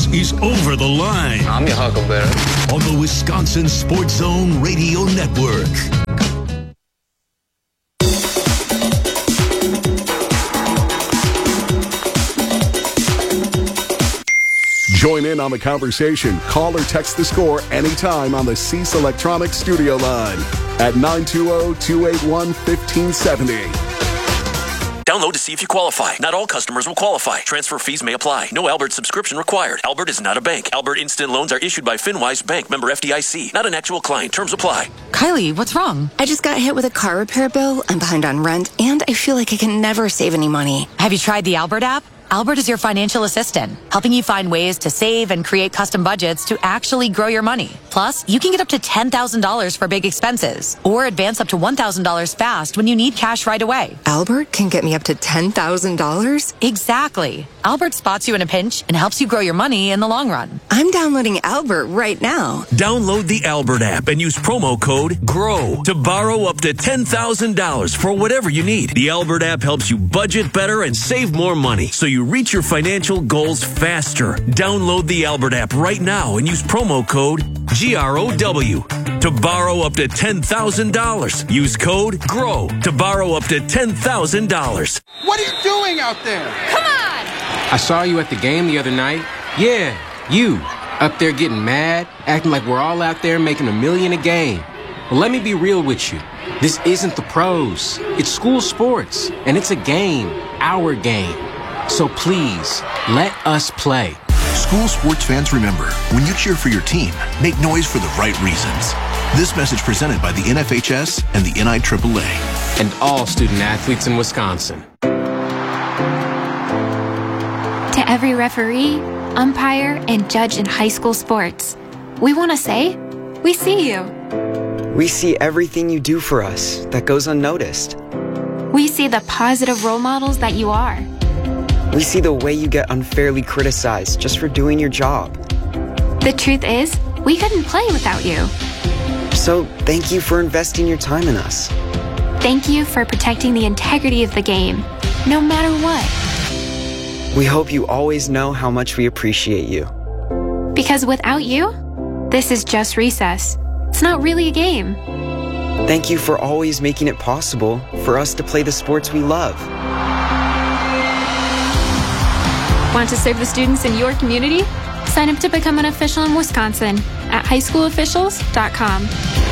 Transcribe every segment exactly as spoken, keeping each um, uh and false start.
is Over the Line. I'm your Huckleberry. On the Wisconsin Sports Zone Radio Network. Join in on the conversation. Call or text the score anytime on the Cease Electronics studio line at nine two zero, two eight one, one five seven zero. Download to see if you qualify. Not all customers will qualify. Transfer fees may apply. No Albert subscription required. Albert is not a bank. Albert Instant Loans are issued by FinWise Bank, member F D I C. Not an actual client. Terms apply. Kylie, what's wrong? I just got hit with a car repair bill. I'm behind on rent, and I feel like I can never save any money. Have you tried the Albert app? Albert is your financial assistant, helping you find ways to save and create custom budgets to actually grow your money. Plus, you can get up to ten thousand dollars for big expenses or advance up to one thousand dollars fast when you need cash right away. Albert can get me up to ten thousand dollars? Exactly. Albert spots you in a pinch and helps you grow your money in the long run. I'm downloading Albert right now. Download the Albert app and use promo code GROW to borrow up to ten thousand dollars for whatever you need. The Albert app helps you budget better and save more money so you reach your financial goals faster. Download the Albert app right now and use promo code G R O W to borrow up to ten thousand dollars. Use code GROW to borrow up to ten thousand dollars. What are you doing out there? Come on! I saw you at the game the other night. Yeah, you. Up there getting mad, acting like we're all out there making a million a game. Well, let me be real with you. This isn't the pros. It's school sports, and it's a game, our game. So please, let us play. School sports fans, remember, when you cheer for your team, make noise for the right reasons. This message presented by the N F H S and the N I triple A. And all student athletes in Wisconsin. To every referee, umpire, and judge in high school sports, we want to say, we see you. We see everything you do for us that goes unnoticed. We see the positive role models that you are. We see the way you get unfairly criticized just for doing your job. The truth is, we couldn't play without you. So thank you for investing your time in us. Thank you for protecting the integrity of the game, no matter what. We hope you always know how much we appreciate you. Because without you, this is just recess. It's not really a game. Thank you for always making it possible for us to play the sports we love. Want to serve the students in your community? Sign up to become an official in Wisconsin at high school officials dot com.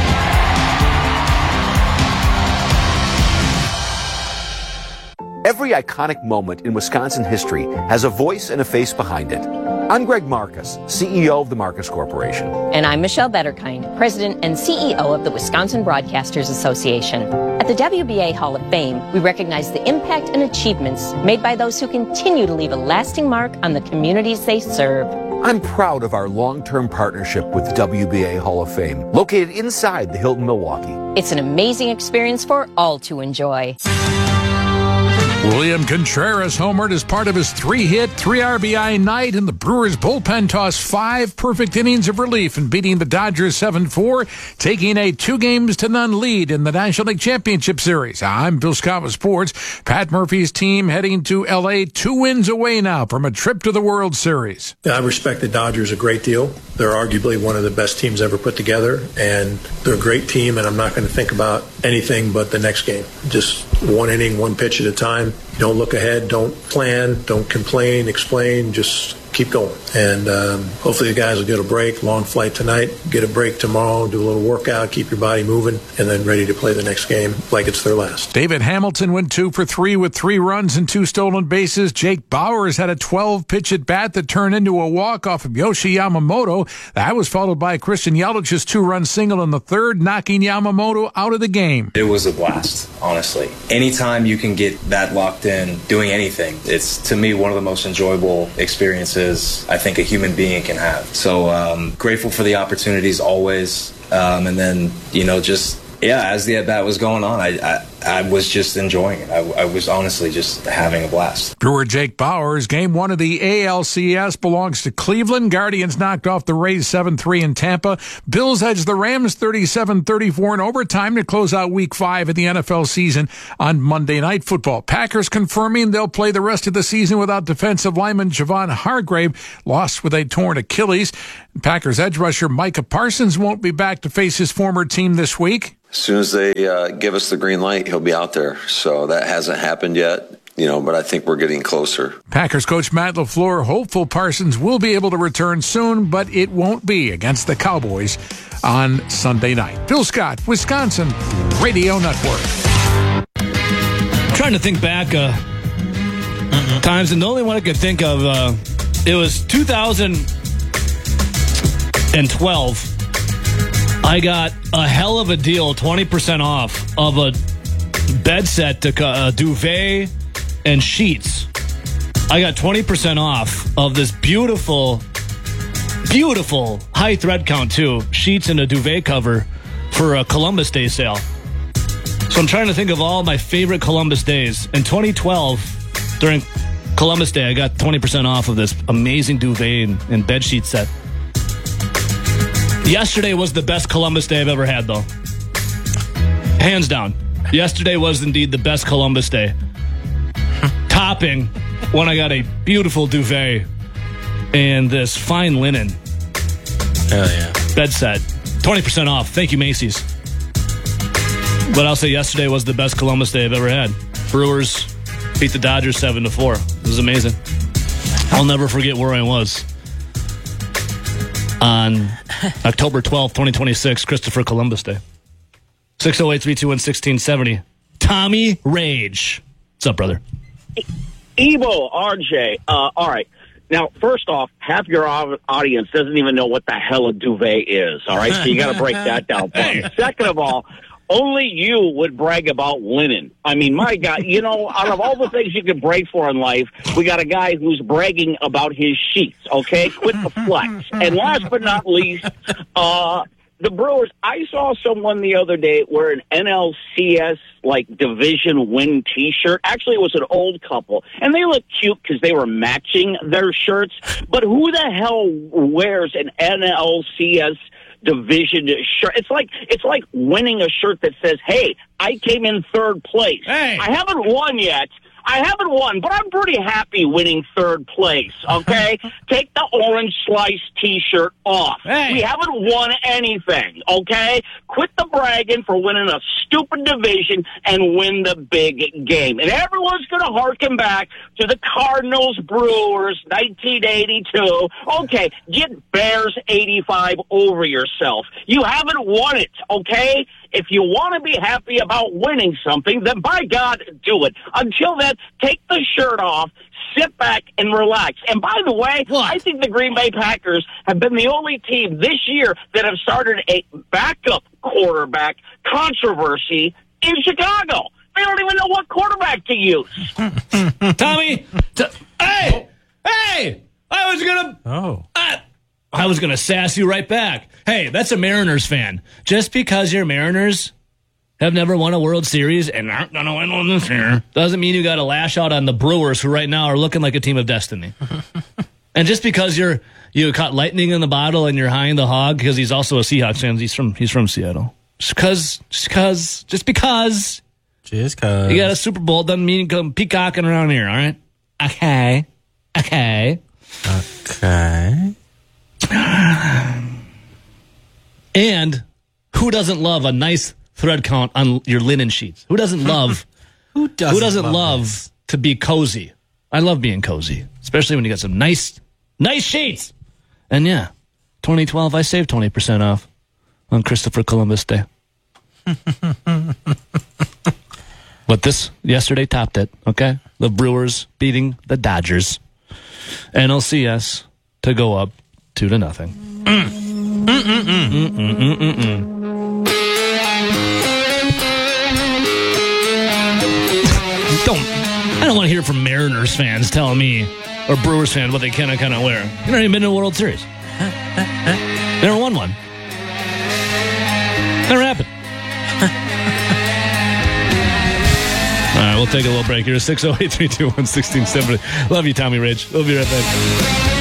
Every iconic moment in Wisconsin history has a voice and a face behind it. I'm Greg Marcus, C E O of the Marcus Corporation. And I'm Michelle Betterkind, President and C E O of the Wisconsin Broadcasters Association. At the W B A Hall of Fame, we recognize the impact and achievements made by those who continue to leave a lasting mark on the communities they serve. I'm proud of our long-term partnership with the W B A Hall of Fame, located inside the Hilton Milwaukee. It's an amazing experience for all to enjoy. William Contreras homered as part of his three-hit, three R B I night, and the Brewers bullpen tossed five perfect innings of relief in beating the Dodgers seven four, taking a two games to none lead in the National League Championship Series. I'm Bill Scott with Sports. Pat Murphy's team heading to L A, two wins away now from a trip to the World Series. I respect the Dodgers a great deal. They're arguably one of the best teams ever put together, and they're a great team, and I'm not going to think about anything but the next game. Just one inning, one pitch at a time. Don't look ahead, don't plan, don't complain, explain, just keep going. And um, hopefully the guys will get a break, long flight tonight, get a break tomorrow, do a little workout, keep your body moving, and then ready to play the next game like it's their last. David Hamilton went two for three with three runs and two stolen bases. Jake Bowers had a twelve-pitch at bat that turned into a walk off of Yoshi Yamamoto. That was followed by Christian Yelich's two-run single in the third, knocking Yamamoto out of the game. It was a blast, honestly. Anytime you can get that locked in doing anything, it's, to me, one of the most enjoyable experiences I think a human being can have. So um, grateful for the opportunities always. Um, and then, you know, just, yeah, as the at-bat was going on, I, I I was just enjoying it. I, I was honestly just having a blast. Brewer Jake Bauers, game one of the A L C S belongs to Cleveland. Guardians knocked off the Rays seven three in Tampa. Bills edged the Rams thirty-seven thirty-four in overtime to close out week five of the N F L season on Monday Night Football. Packers confirming they'll play the rest of the season without defensive lineman Javon Hargrave, lost with a torn Achilles. Packers edge rusher Micah Parsons won't be back to face his former team this week. As soon as they uh, give us the green light, he'll be out there. So that hasn't happened yet, you know, but I think we're getting closer. Packers coach Matt LaFleur hopeful Parsons will be able to return soon, but it won't be against the Cowboys on Sunday night. Phil Scott, Wisconsin Radio Network. Trying to think back uh, times, and the only one I could think of, uh, it was two thousand twelve. I got a hell of a deal, twenty percent off of a bed set, to uh, duvet and sheets. I got twenty percent off of this beautiful, beautiful high thread count too, sheets and a duvet cover for a Columbus Day sale. So I'm trying to think of all my favorite Columbus Days. In twenty twelve, during Columbus Day, I got twenty percent off of this amazing duvet and, and bed sheet set. Yesterday was the best Columbus Day I've ever had, though. Hands down. Yesterday was indeed the best Columbus Day. Topping when I got a beautiful duvet and this fine linen. Hell yeah. Bed set. twenty percent off. Thank you, Macy's. But I'll say yesterday was the best Columbus Day I've ever had. Brewers beat the Dodgers seven to four. It was amazing. I'll never forget where I was on October twelfth, twenty twenty-six, Christopher Columbus Day. six oh eight, three two one, one six seven oh. Tommy Rage. What's up, brother? Evo, R J. Uh, all right. Now, first off, half your audience doesn't even know what the hell a duvet is, all right? So you got to break that down for me. Second of all, only you would brag about linen. I mean, my God, you know, out of all the things you can brag for in life, we got a guy who's bragging about his sheets, okay? Quit the flex. And last but not least, uh, the Brewers, I saw someone the other day wear an N L C S, like, division win T-shirt. Actually, it was an old couple. And they looked cute because they were matching their shirts. But who the hell wears an N L C S division shirt? It's like it's like winning a shirt that says, hey, I came in third place. Hey. I haven't won yet. I haven't won, but I'm pretty happy winning third place, okay? Take the orange slice T-shirt off. Hey. We haven't won anything, okay? Quit the bragging for winning a stupid division and win the big game. And everyone's going to harken back to the Cardinals Brewers nineteen eighty-two. Okay, get Bears eighty-five over yourself. You haven't won it, okay? If you want to be happy about winning something, then by God, do it. Until then, take the shirt off, sit back, and relax. And by the way, what? I think the Green Bay Packers have been the only team this year that have started a backup quarterback controversy in Chicago. They don't even know what quarterback to use. Tommy, t- hey, hey, I was going to... Oh. I, I was going to sass you right back. Hey, that's a Mariners fan. Just because your Mariners have never won a World Series and aren't going to win one this year doesn't mean you got to lash out on the Brewers, who right now are looking like a team of destiny. And just because you're you caught lightning in the bottle and you're high in the hog, because he's also a Seahawks fan. He's from he's from Seattle. Just because, just because, just because, just because you got a Super Bowl doesn't mean you come peacocking around here. All right? Okay, okay, okay. And who doesn't love a nice thread count on your linen sheets? Who doesn't love who doesn't, who doesn't love, love to be cozy? I love being cozy, especially when you got some nice nice sheets. And yeah, twenty twelve, I saved twenty percent off on Christopher Columbus Day. But this yesterday topped it, okay? The Brewers beating the Dodgers. N L C S to go up two to nothing. Mm. Mm-mm-mm. Mm-mm-mm-mm-mm. Don't I don't want to hear from Mariners fans telling me, or Brewers fans, what they can and cannot wear. You've never even been to a World Series. Never won one. Never happened. we'll take a little break here. six oh eight, three two one, one six seven oh. Love you, Tommy Ridge. We'll be right back.